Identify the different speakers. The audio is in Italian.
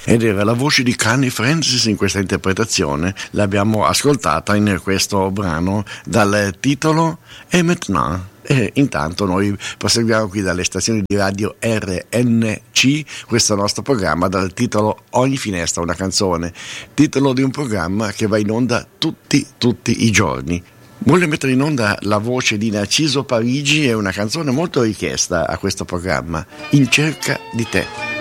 Speaker 1: Ed era la voce di Connie Francis in questa interpretazione, l'abbiamo ascoltata in questo brano dal titolo Et maintenant. E intanto noi proseguiamo qui dalle stazioni di radio RNC questo nostro programma dal titolo Ogni finestra una canzone, titolo di un programma che va in onda tutti i giorni. Vuole mettere in onda la voce di Narciso Parigi e una canzone molto richiesta a questo programma, In cerca di te.